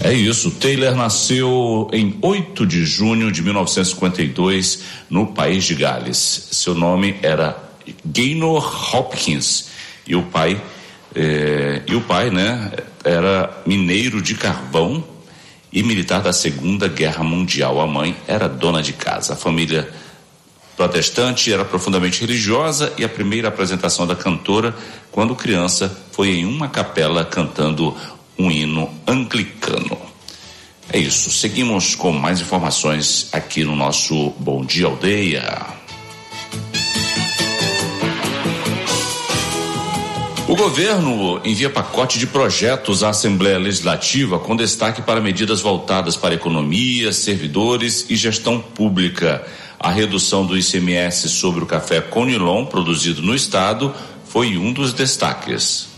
É isso, Taylor nasceu em 8 de junho de 1952 no país de Gales. Seu nome era Gaynor Hopkins e o pai, né, era mineiro de carvão e militar da Segunda Guerra Mundial. A mãe era dona de casa. A família protestante era profundamente religiosa e a primeira apresentação da cantora, quando criança, foi em uma capela cantando um hino anglicano. É isso, seguimos com mais informações aqui no nosso Bom Dia Aldeia. O governo envia pacote de projetos à Assembleia Legislativa com destaque para medidas voltadas para economia, servidores e gestão pública. A redução do ICMS sobre o café Conilon produzido no estado foi um dos destaques.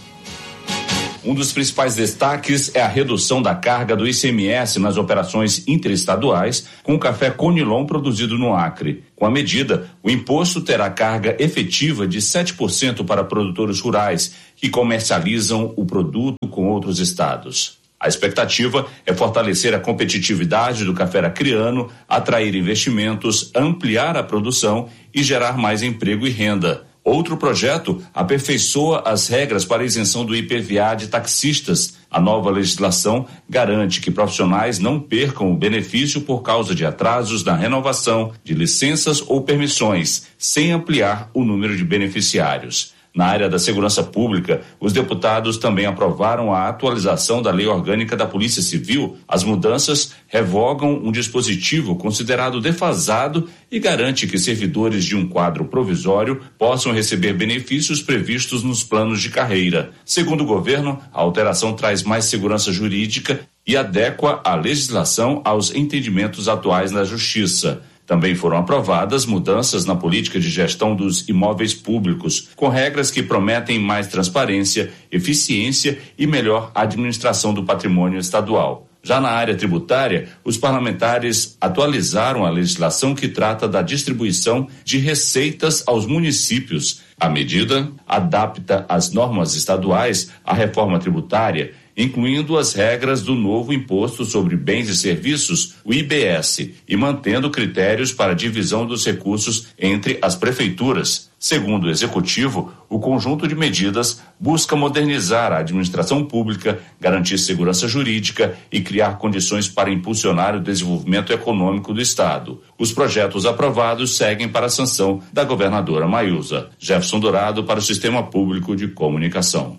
Um dos principais destaques é a redução da carga do ICMS nas operações interestaduais com o café Conilon produzido no Acre. Com a medida, o imposto terá carga efetiva de 7% para produtores rurais que comercializam o produto com outros estados. A expectativa é fortalecer a competitividade do café acreano, atrair investimentos, ampliar a produção e gerar mais emprego e renda. Outro projeto aperfeiçoa as regras para a isenção do IPVA de taxistas. A nova legislação garante que profissionais não percam o benefício por causa de atrasos na renovação de licenças ou permissões, sem ampliar o número de beneficiários. Na área da segurança pública, os deputados também aprovaram a atualização da Lei Orgânica da Polícia Civil. As mudanças revogam um dispositivo considerado defasado e garante que servidores de um quadro provisório possam receber benefícios previstos nos planos de carreira. Segundo o governo, a alteração traz mais segurança jurídica e adequa a legislação aos entendimentos atuais na Justiça. Também foram aprovadas mudanças na política de gestão dos imóveis públicos, com regras que prometem mais transparência, eficiência e melhor administração do patrimônio estadual. Já na área tributária, os parlamentares atualizaram a legislação que trata da distribuição de receitas aos municípios. A medida adapta as normas estaduais à reforma tributária, incluindo as regras do novo Imposto sobre Bens e Serviços, o IBS, e mantendo critérios para a divisão dos recursos entre as prefeituras. Segundo o Executivo, o conjunto de medidas busca modernizar a administração pública, garantir segurança jurídica e criar condições para impulsionar o desenvolvimento econômico do Estado. Os projetos aprovados seguem para a sanção da governadora Maiusa. Jefferson Dourado para o Sistema Público de Comunicação.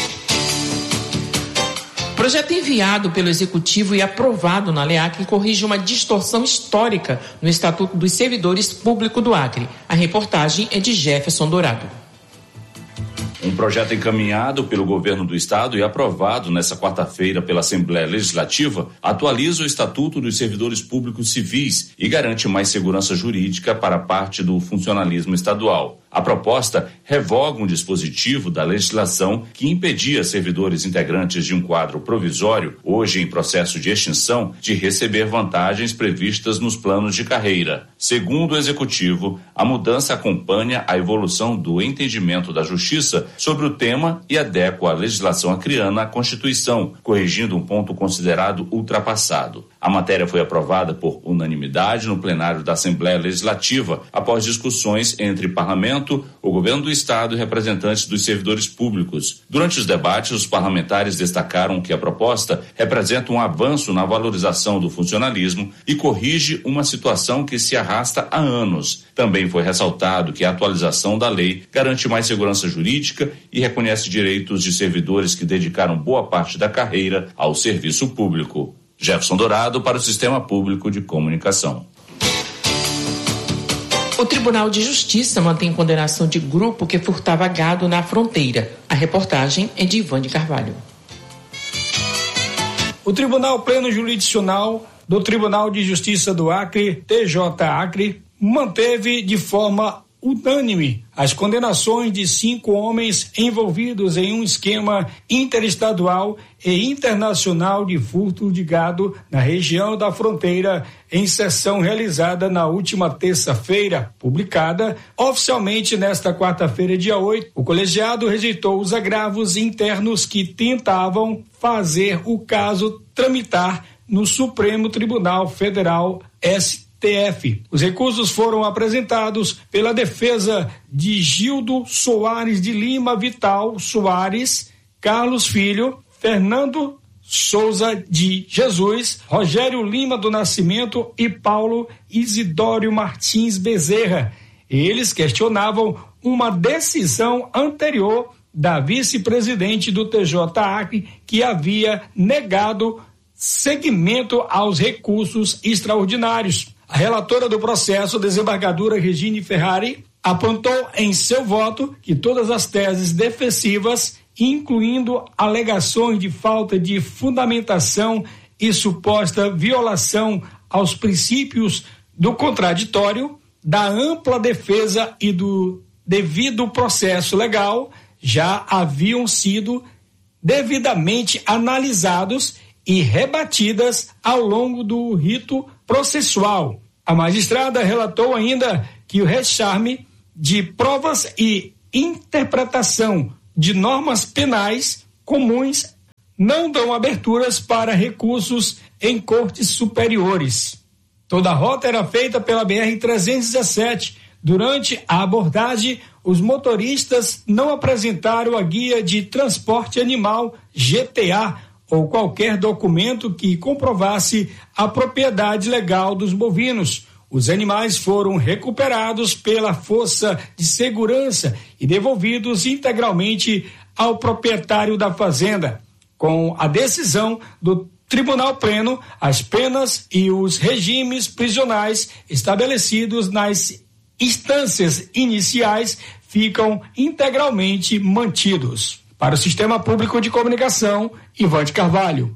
O projeto enviado pelo Executivo e aprovado na LEAC corrige uma distorção histórica no Estatuto dos Servidores Públicos do Acre. A reportagem é de Jefferson Dourado. Um projeto encaminhado pelo governo do estado e aprovado nesta quarta-feira pela Assembleia Legislativa atualiza o Estatuto dos Servidores Públicos Civis e garante mais segurança jurídica para parte do funcionalismo estadual. A proposta revoga um dispositivo da legislação que impedia servidores integrantes de um quadro provisório, hoje em processo de extinção, de receber vantagens previstas nos planos de carreira. Segundo o Executivo, a mudança acompanha a evolução do entendimento da Justiça sobre o tema e adequa a legislação acreana à Constituição, corrigindo um ponto considerado ultrapassado. A matéria foi aprovada por unanimidade no plenário da Assembleia Legislativa, após discussões entre parlamento, o governo do estado e representantes dos servidores públicos. Durante os debates, os parlamentares destacaram que a proposta representa um avanço na valorização do funcionalismo e corrige uma situação que se arrasta há anos. Também foi ressaltado que a atualização da lei garante mais segurança jurídica e reconhece direitos de servidores que dedicaram boa parte da carreira ao serviço público. Jefferson Dourado para o Sistema Público de Comunicação. O Tribunal de Justiça mantém condenação de grupo que furtava gado na fronteira. A reportagem é de Ivane Carvalho. O Tribunal Pleno Jurisdicional do Tribunal de Justiça do Acre, TJ Acre, manteve de forma unânime as condenações de 5 homens envolvidos em um esquema interestadual e internacional de furto de gado na região da fronteira, em sessão realizada na última terça-feira, publicada oficialmente nesta quarta-feira, dia 8. O colegiado rejeitou os agravos internos que tentavam fazer o caso tramitar no Supremo Tribunal Federal, STF. Os recursos foram apresentados pela defesa de Gildo Soares de Lima Vital Soares, Carlos Filho, Fernando Souza de Jesus, Rogério Lima do Nascimento e Paulo Isidório Martins Bezerra. Eles questionavam uma decisão anterior da vice-presidente do TJ-Acre que havia negado seguimento aos recursos extraordinários. A relatora do processo, desembargadora Regine Ferrari, apontou em seu voto que todas as teses defensivas, incluindo alegações de falta de fundamentação e suposta violação aos princípios do contraditório, da ampla defesa e do devido processo legal, já haviam sido devidamente analisados e rebatidas ao longo do rito processual. A magistrada relatou ainda que o recharme de provas e interpretação de normas penais comuns não dão aberturas para recursos em cortes superiores. Toda a rota era feita pela BR-317. Durante a abordagem, os motoristas não apresentaram a guia de transporte animal GTA ou qualquer documento que comprovasse a propriedade legal dos bovinos. Os animais foram recuperados pela Força de Segurança e devolvidos integralmente ao proprietário da fazenda. Com a decisão do Tribunal Pleno, as penas e os regimes prisionais estabelecidos nas instâncias iniciais ficam integralmente mantidos. Para o Sistema Público de Comunicação, Ivan de Carvalho.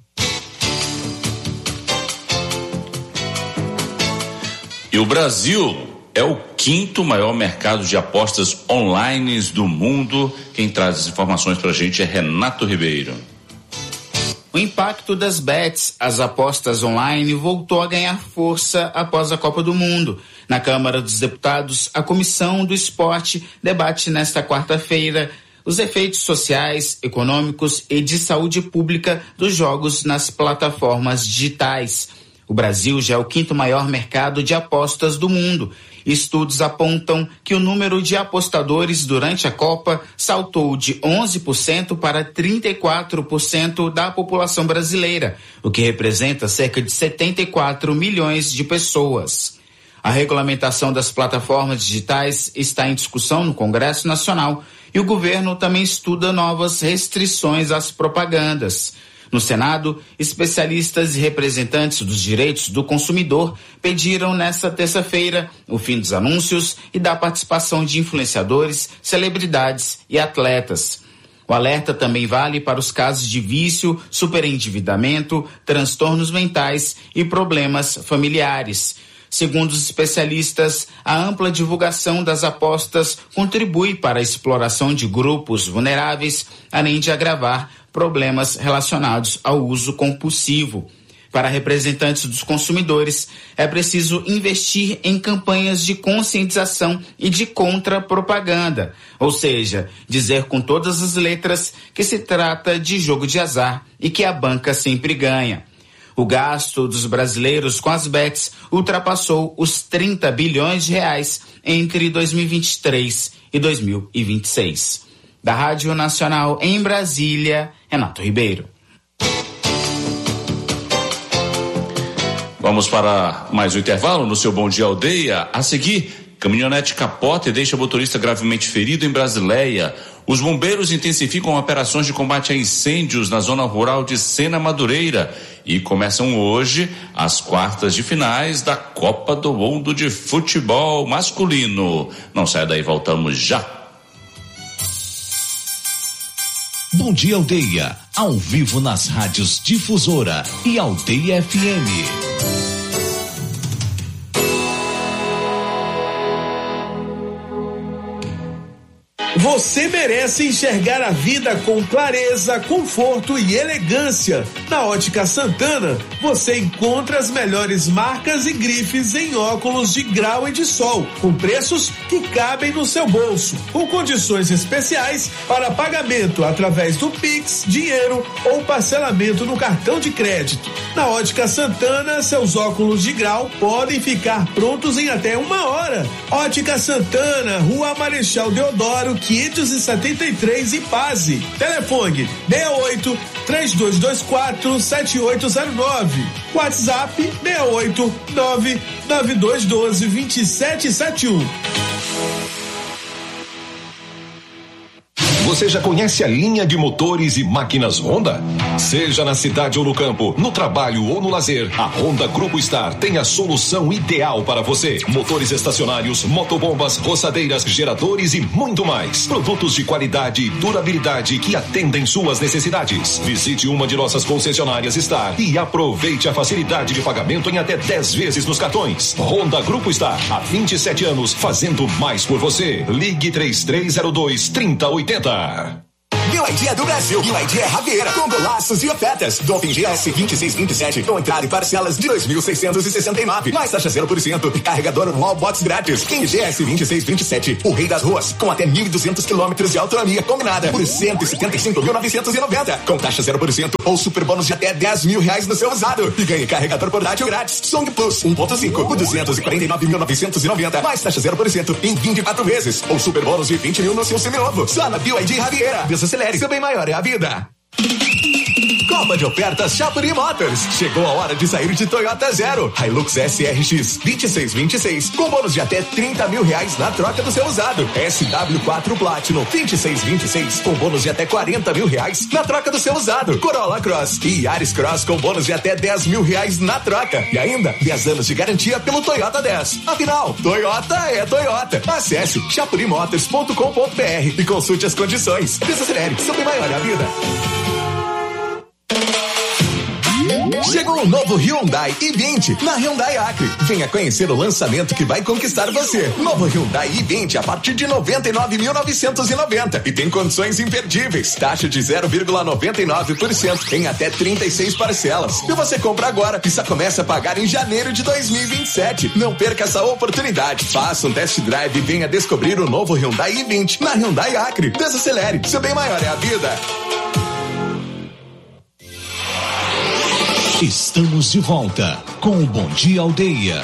E o Brasil é o 5º maior mercado de apostas online do mundo. Quem traz as informações para a gente é Renato Ribeiro. O impacto das bets, as apostas online, voltou a ganhar força após a Copa do Mundo. Na Câmara dos Deputados, a Comissão do Esporte debate nesta quarta-feira os efeitos sociais, econômicos e de saúde pública dos jogos nas plataformas digitais. O Brasil já é o 5º maior mercado de apostas do mundo. Estudos apontam que o número de apostadores durante a Copa saltou de 11% para 34% da população brasileira, o que representa cerca de 74 milhões de pessoas. A regulamentação das plataformas digitais está em discussão no Congresso Nacional e o governo também estuda novas restrições às propagandas. No Senado, especialistas e representantes dos direitos do consumidor pediram nesta terça-feira o fim dos anúncios e da participação de influenciadores, celebridades e atletas. O alerta também vale para os casos de vício, superendividamento, transtornos mentais e problemas familiares. Segundo os especialistas, a ampla divulgação das apostas contribui para a exploração de grupos vulneráveis, além de agravar problemas relacionados ao uso compulsivo. Para representantes dos consumidores, é preciso investir em campanhas de conscientização e de contrapropaganda, ou seja, dizer com todas as letras que se trata de jogo de azar e que a banca sempre ganha. O gasto dos brasileiros com as bets ultrapassou os 30 bilhões de reais entre 2023 e 2026. Da Rádio Nacional em Brasília, Renato Ribeiro. Vamos para mais um intervalo no seu Bom Dia Aldeia. A seguir, caminhonete capota e deixa motorista gravemente ferido em Brasileia. Os bombeiros intensificam operações de combate a incêndios na zona rural de Sena Madureira e começam hoje as quartas de finais da Copa do Mundo de Futebol Masculino. Não saia daí, voltamos já. Bom Dia Aldeia, ao vivo nas rádios Difusora e Aldeia FM. Você merece enxergar a vida com clareza, conforto e elegância. Na Ótica Santana, você encontra as melhores marcas e grifes em óculos de grau e de sol, com preços que cabem no seu bolso, com condições especiais para pagamento através do Pix, dinheiro ou parcelamento no cartão de crédito. Na Ótica Santana, seus óculos de grau podem ficar prontos em até 1 hora. Ótica Santana, Rua Marechal Deodoro, 573 Ipaze. Telefone 68-3224-7809. WhatsApp 689-9212-2771. Você já conhece a linha de motores e máquinas Honda? Seja na cidade ou no campo, no trabalho ou no lazer, a Honda Grupo Star tem a solução ideal para você. Motores estacionários, motobombas, roçadeiras, geradores e muito mais. Produtos de qualidade e durabilidade que atendem suas necessidades. Visite uma de nossas concessionárias Star e aproveite a facilidade de pagamento em até 10 vezes nos cartões. Honda Grupo Star, há 27 anos, fazendo mais por você. Ligue 3302-3080. BYD é do Brasil. BYD é Javeira. Com golaços e ofertas. Dolphin GS 2627 com entrada e parcelas de 2.669. Mais taxa 0% e carregador Wallbox grátis. King GS 2627. O rei das ruas. Com até 1.200 quilômetros de autonomia combinada. Por 175.990. Com taxa 0% ou super bônus de até R$10.000 no seu usado. E ganhe carregador portátil grátis. Song Plus 1.5 por 249.990. Mais taxa 0% em 24 vezes. Ou super bônus de 20 mil no seu seminovo. Só na BYD Javeira. Desacelere, seu bem maior é a vida. Copa de ofertas Chapuri Motors. Chegou a hora de sair de Toyota Zero. Hilux SRX 2626 com bônus de até R$30.000 na troca do seu usado. SW4 Platinum 2626 com bônus de até R$40.000 na troca do seu usado. Corolla Cross e Yaris Cross com bônus de até R$10.000 na troca. E ainda 10 anos de garantia pelo Toyota 10. Afinal, Toyota é Toyota. Acesse chapurimotors.com.br e consulte as condições. Desacelere, seu bem maior é a vida. Chegou o novo Hyundai i20 na Hyundai Acre. Venha conhecer o lançamento que vai conquistar você. Novo Hyundai i20 a partir de 99.990 e tem condições imperdíveis. Taxa de 0,99% em até 36 parcelas. E você compra agora e só começa a pagar em janeiro de 2027. Não perca essa oportunidade. Faça um test drive e venha descobrir o novo Hyundai i20 na Hyundai Acre. Desacelere, seu bem maior é a vida. Estamos de volta com o Bom Dia Aldeia.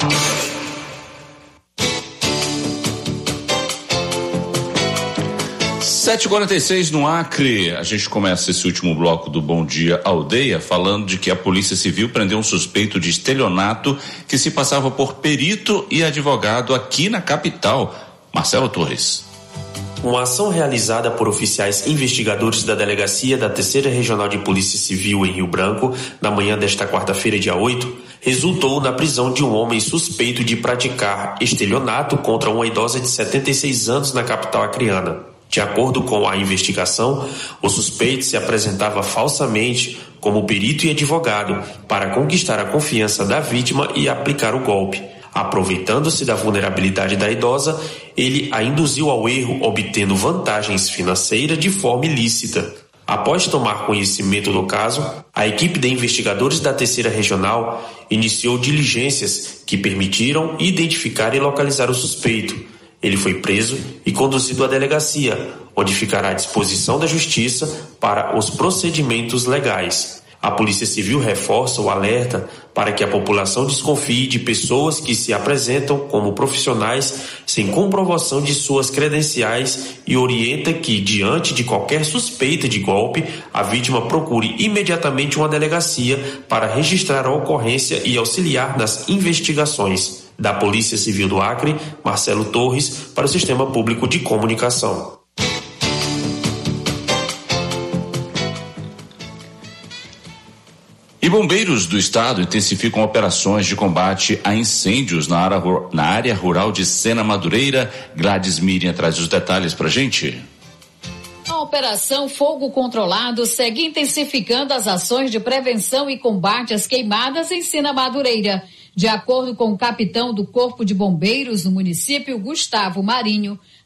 7h46 no Acre. A gente começa esse último bloco do Bom Dia Aldeia falando de que a Polícia Civil prendeu um suspeito de estelionato que se passava por perito e advogado aqui na capital. Marcelo Torres. Uma ação realizada por oficiais investigadores da Delegacia da 3ª Regional de Polícia Civil em Rio Branco, na manhã desta quarta-feira, dia 8, resultou na prisão de um homem suspeito de praticar estelionato contra uma idosa de 76 anos na capital acreana. De acordo com a investigação, o suspeito se apresentava falsamente como perito e advogado para conquistar a confiança da vítima e aplicar o golpe. Aproveitando-se da vulnerabilidade da idosa, ele a induziu ao erro, obtendo vantagens financeiras de forma ilícita. Após tomar conhecimento do caso, a equipe de investigadores da 3ª Regional iniciou diligências que permitiram identificar e localizar o suspeito. Ele foi preso e conduzido à delegacia, onde ficará à disposição da Justiça para os procedimentos legais. A Polícia Civil reforça o alerta para que a população desconfie de pessoas que se apresentam como profissionais sem comprovação de suas credenciais e orienta que, diante de qualquer suspeita de golpe, a vítima procure imediatamente uma delegacia para registrar a ocorrência e auxiliar nas investigações. Da Polícia Civil do Acre, Marcelo Torres, para o Sistema Público de Comunicação. E bombeiros do estado intensificam operações de combate a incêndios na área rural de Sena Madureira. Gladys Miriam traz os detalhes pra gente. A Operação Fogo Controlado segue intensificando as ações de prevenção e combate às queimadas em Sena Madureira. De acordo com o capitão do Corpo de Bombeiros do município, Gustavo Marinho,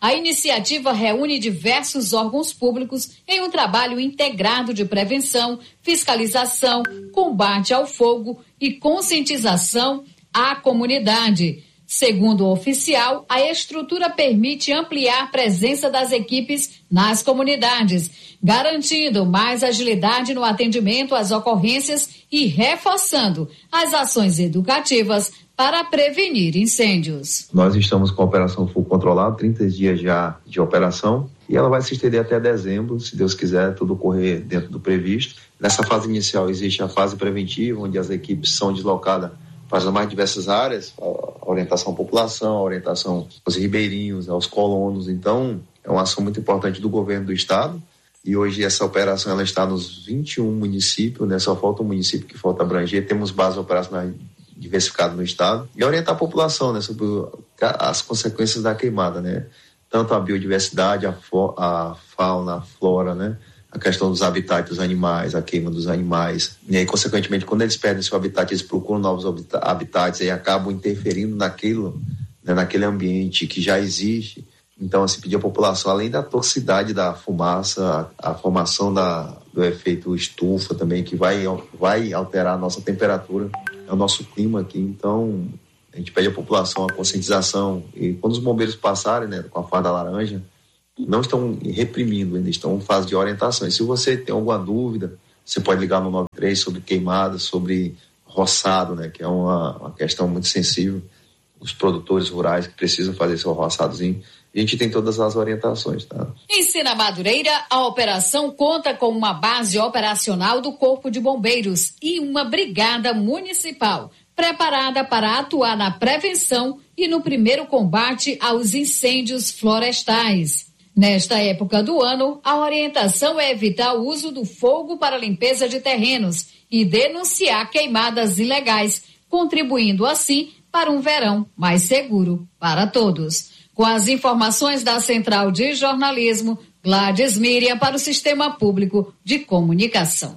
A iniciativa reúne diversos órgãos públicos em um trabalho integrado de prevenção, fiscalização, combate ao fogo e conscientização à comunidade. Segundo o oficial, a estrutura permite ampliar a presença das equipes nas comunidades, garantindo mais agilidade no atendimento às ocorrências e reforçando as ações educativas para prevenir incêndios. Nós estamos com a Operação Fogo Controlado, 30 dias já de operação, e ela vai se estender até dezembro, se Deus quiser, tudo correr dentro do previsto. Nessa fase inicial existe a fase preventiva, onde as equipes são deslocadas para as mais diversas áreas, a orientação à população, a orientação aos ribeirinhos, aos colonos. Então, é uma ação muito importante do governo do estado, e hoje essa operação ela está nos 21 municípios, né? Só falta um município que falta abranger, temos bases operacionais diversificado no estado, e orientar a população, né, sobre as consequências da queimada, né, tanto a biodiversidade, a fauna, a flora, né, a questão dos habitats dos animais, a queima dos animais, e aí, consequentemente, quando eles perdem seu habitat, eles procuram novos habitats e acabam interferindo naquilo, né, naquele ambiente que já existe. Então, assim, pedir à população, além da toxicidade da fumaça, a formação do efeito estufa também, que vai alterar a nossa temperatura, é o nosso clima aqui. Então, a gente pede à população a conscientização, e quando os bombeiros passarem, né, com a farda laranja, não estão reprimindo, ainda estão em fase de orientação. E se você tem alguma dúvida, você pode ligar no 93 sobre queimadas, sobre roçado, né, que é uma questão muito sensível. Os produtores rurais que precisam fazer seu roçadozinho, a gente tem todas as orientações, tá? Em Sina Madureira, a operação conta com uma base operacional do Corpo de Bombeiros e uma brigada municipal, preparada para atuar na prevenção e no primeiro combate aos incêndios florestais. Nesta época do ano, a orientação é evitar o uso do fogo para limpeza de terrenos e denunciar queimadas ilegais, contribuindo assim para um verão mais seguro para todos. Com as informações da Central de Jornalismo, Gladys Miriam para o Sistema Público de Comunicação.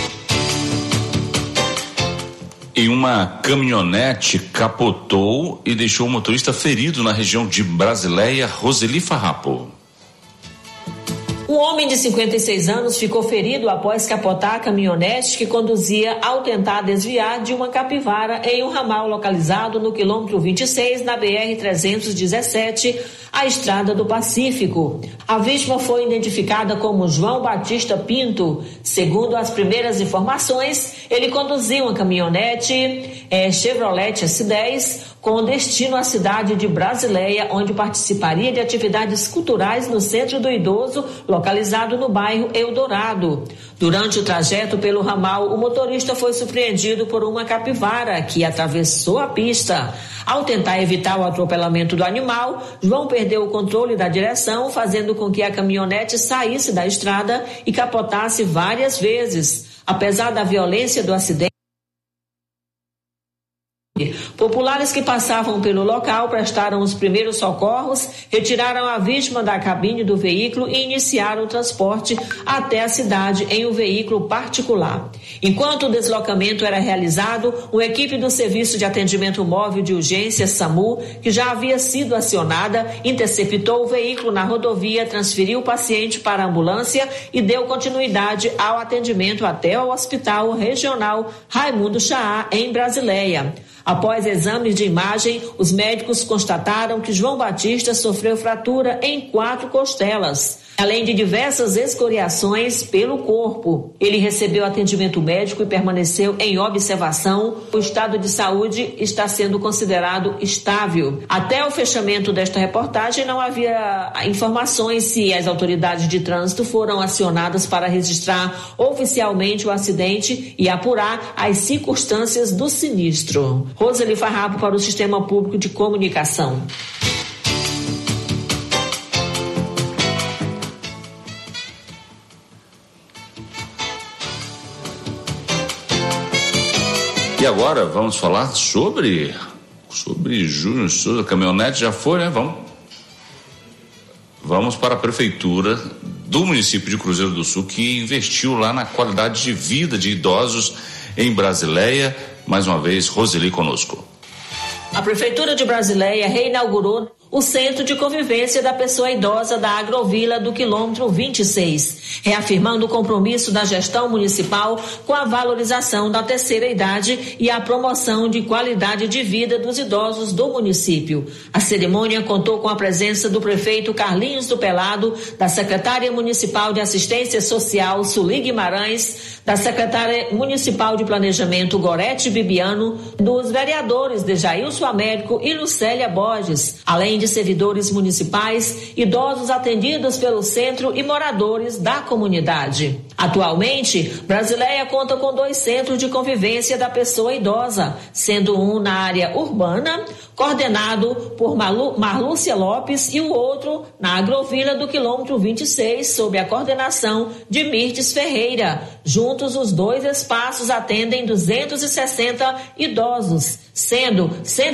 E uma caminhonete capotou e deixou o motorista ferido na região de Brasileia. Roseli Farrapo. Um homem de 56 anos ficou ferido após capotar a caminhonete que conduzia ao tentar desviar de uma capivara em um ramal localizado no quilômetro 26 na BR-317, a Estrada do Pacífico. A vítima foi identificada como João Batista Pinto. Segundo as primeiras informações, ele conduzia uma caminhonete Chevrolet S10 com destino à cidade de Brasileia, onde participaria de atividades culturais no Centro do Idoso, localizado no bairro Eldorado. Durante o trajeto pelo ramal, o motorista foi surpreendido por uma capivara que atravessou a pista. Ao tentar evitar o atropelamento do animal, João perdeu o controle da direção, fazendo com que a caminhonete saísse da estrada e capotasse várias vezes. Apesar da violência do acidente, populares que passavam pelo local prestaram os primeiros socorros, retiraram a vítima da cabine do veículo e iniciaram o transporte até a cidade em um veículo particular. Enquanto o deslocamento era realizado, uma equipe do Serviço de Atendimento Móvel de Urgência, SAMU, que já havia sido acionada, interceptou o veículo na rodovia, transferiu o paciente para a ambulância e deu continuidade ao atendimento até o Hospital Regional Raimundo Chaá, em Brasileia. Após exames de imagem, os médicos constataram que João Batista sofreu fratura em 4 costelas, além de diversas escoriações pelo corpo. Ele recebeu atendimento médico e permaneceu em observação. O estado de saúde está sendo considerado estável. Até o fechamento desta reportagem, não havia informações se as autoridades de trânsito foram acionadas para registrar oficialmente o acidente e apurar as circunstâncias do sinistro. Roseli Farrapo para o Sistema Público de Comunicação. E agora vamos falar sobre Júnior Souza. A caminhonete já foi, né? Vamos para a prefeitura do município de Cruzeiro do Sul, que investiu lá na qualidade de vida de idosos em Brasileia. Mais uma vez, Roseli conosco. A Prefeitura de Brasileia reinaugurou o Centro de Convivência da Pessoa Idosa da Agrovila do quilômetro 26, reafirmando o compromisso da gestão municipal com a valorização da terceira idade e a promoção de qualidade de vida dos idosos do município. A cerimônia contou com a presença do prefeito Carlinhos do Pelado, da secretária municipal de Assistência Social Sueli Guimarães, da secretária municipal de Planejamento Gorete Bibiano, dos vereadores Dejailson Américo e Lucélia Borges, além de servidores municipais, idosos atendidos pelo centro e moradores da comunidade. Atualmente, Brasileia conta com 2 centros de convivência da pessoa idosa, sendo um na área urbana, coordenado por Marlúcia Lopes, e o outro na Agrovila do quilômetro 26, sob a coordenação de Mirtes Ferreira. Juntos, os 2 espaços atendem 260 idosos, sendo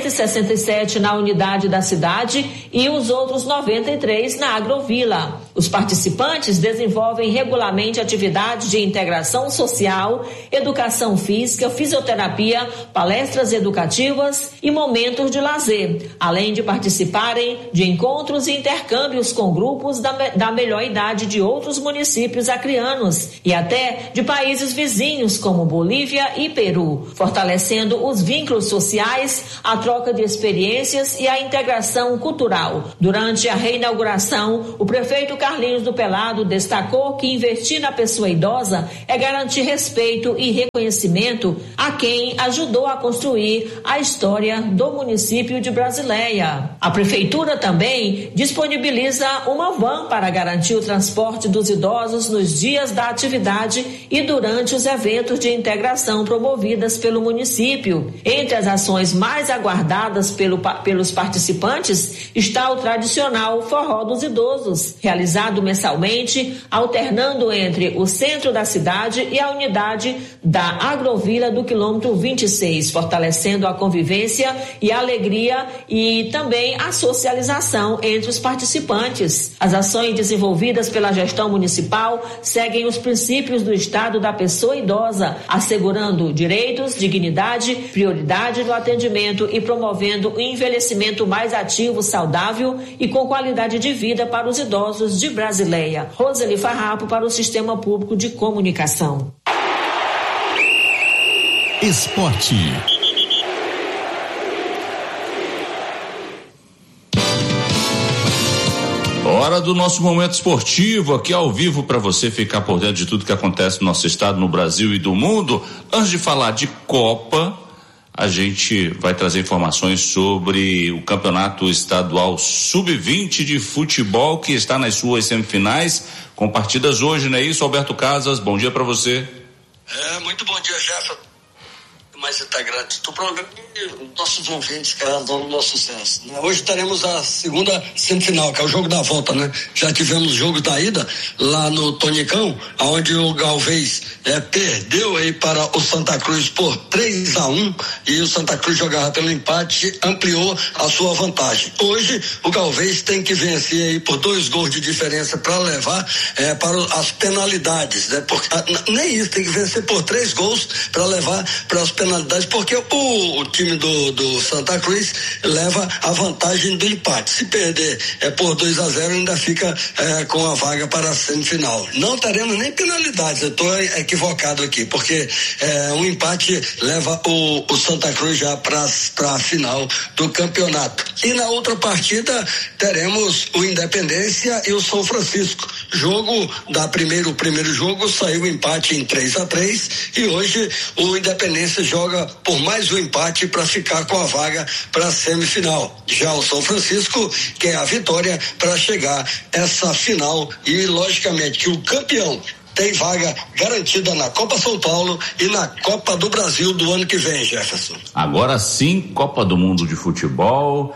167 na unidade da cidade e os outros 93 na Agrovila. Os participantes desenvolvem regularmente atividades de integração social, educação física, fisioterapia, palestras educativas e momentos de lazer, além de participarem de encontros e intercâmbios com grupos da melhor idade de outros municípios acreanos e até de países vizinhos como Bolívia e Peru, fortalecendo os vínculos sociais, a troca de experiências e a integração cultural. Durante a reinauguração, o prefeito Carlinhos do Pelado destacou que investir na pessoa idosa é garantir respeito e reconhecimento a quem ajudou a construir a história do município de Brasileia. A prefeitura também disponibiliza uma van para garantir o transporte dos idosos nos dias da atividade e durante os eventos de integração promovidas pelo município. Entre as ações mais aguardadas pelos participantes está o tradicional Forró dos Idosos, realizado mensalmente, alternando entre o centro da cidade e a unidade da Agrovila do quilômetro 26, fortalecendo a convivência e a alegria e também a socialização entre os participantes. As ações desenvolvidas pela gestão municipal seguem os princípios do Estado da pessoa idosa, assegurando direitos, dignidade, prioridade no atendimento e promovendo o envelhecimento mais ativo, saudável e com qualidade de vida para os idosos de Brasileia. Roseli Farrapo para o Sistema Público de Comunicação. Esporte. Hora do nosso momento esportivo, aqui ao vivo para você ficar por dentro de tudo que acontece no nosso estado, no Brasil e do mundo. Antes de falar de Copa, a gente vai trazer informações sobre o Campeonato Estadual Sub-20 de futebol, que está nas suas semifinais, com partidas hoje, não é isso, Alberto Casas? Bom dia para você. Muito bom dia, Jefferson. Mais integrantes do programa e nossos ouvintes que andam no nosso sucesso. Hoje teremos a segunda semifinal, que é o jogo da volta, né? Já tivemos o jogo da ida lá no Tonicão, onde o Galvez perdeu aí para o Santa Cruz por 3-1 e o Santa Cruz jogava pelo empate, ampliou a sua vantagem. Hoje o Galvez tem que vencer aí por 2 gols de diferença para levar para as penalidades, né? Porque nem isso, tem que vencer por 3 gols para levar para as penalidades, porque o time do Santa Cruz leva a vantagem do empate. Se perder por 2-0, ainda fica com a vaga para a semifinal. Não teremos nem penalidades, eu estou equivocado aqui, porque um empate leva o Santa Cruz já para a final do campeonato. E na outra partida teremos o Independência e o São Francisco. O primeiro jogo saiu o empate em 3-3 e hoje o Independência joga por mais um empate para ficar com a vaga para a semifinal. Já o São Francisco quer a vitória para chegar essa final e logicamente que o campeão tem vaga garantida na Copa São Paulo e na Copa do Brasil do ano que vem, Jefferson. Agora sim, Copa do Mundo de Futebol,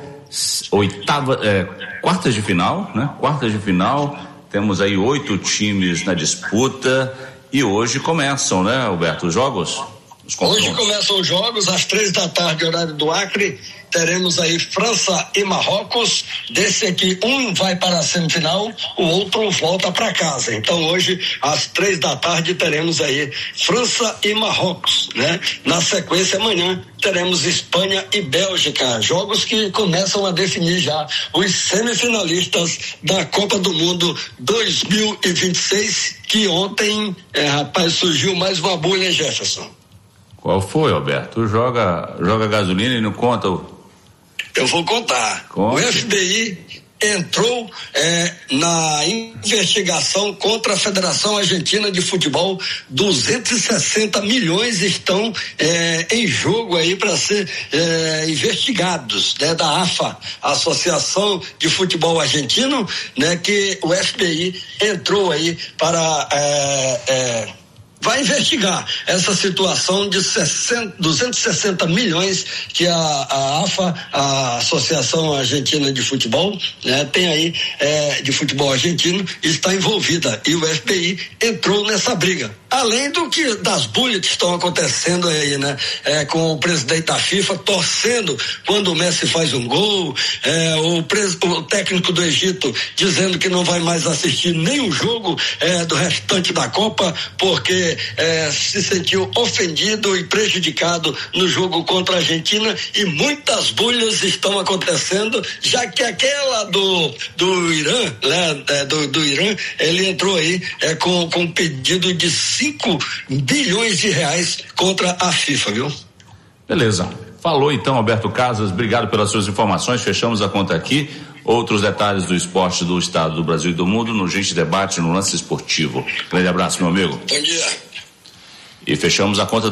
quartas de final, né? Quartas de final, temos aí 8 times na disputa e hoje começam, né, Alberto, os jogos? Hoje começam os jogos às 3 da tarde, horário do Acre, teremos aí França e Marrocos. Desse aqui, um vai para a semifinal, o outro volta para casa. Então hoje, às 15h, teremos aí França e Marrocos, né? Na sequência, amanhã, teremos Espanha e Bélgica, jogos que começam a definir já os semifinalistas da Copa do Mundo 2026, que ontem, rapaz, surgiu mais uma bolha, hein, Jefferson? Qual foi, Alberto? Tu joga gasolina e não conta Eu vou contar. Conte. O FBI entrou na investigação contra a Federação Argentina de Futebol. 260 milhões estão em jogo aí para ser investigados, né, da AFA, Associação de Futebol Argentino, né, que o FBI entrou aí para vai investigar essa situação de 260 milhões que a AFA, a Associação Argentina de Futebol, né, tem aí de futebol argentino, está envolvida, e o FBI entrou nessa briga. Além das bulhas que estão acontecendo aí, né? Com o presidente da FIFA torcendo quando o Messi faz um gol, o técnico do Egito dizendo que não vai mais assistir nenhum jogo do restante da Copa, porque se sentiu ofendido e prejudicado no jogo contra a Argentina, e muitas bulhas estão acontecendo, já que aquela do Irã, né? Do Irã, ele entrou aí com um pedido de 5 bilhões de reais contra a FIFA, viu? Beleza. Falou então, Alberto Casas, obrigado pelas suas informações, fechamos a conta aqui. Outros detalhes do esporte do estado, do Brasil e do mundo no Gente Debate, no Lance Esportivo. Grande abraço, meu amigo. Bom dia. E fechamos a conta